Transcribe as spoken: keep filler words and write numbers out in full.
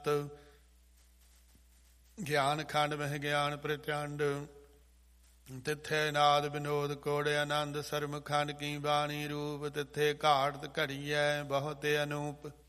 ਗਿਆਨ ਖੰਡ ਮਹਿ ਗਿਆਨ ਪ੍ਰਚੰਡ ਤਿੱਥੇ ਨਾਦ ਵਿਨੋਦ ਕੋੜ ਆਨੰਦ ਸਰਮ ਖੰਡ ਕੀ ਬਾਣੀ ਰੂਪ ਤਿੱਥੇ ਘਾਟ ਘੜੀਐ ਬਹੁਤ ਅਨੂਪ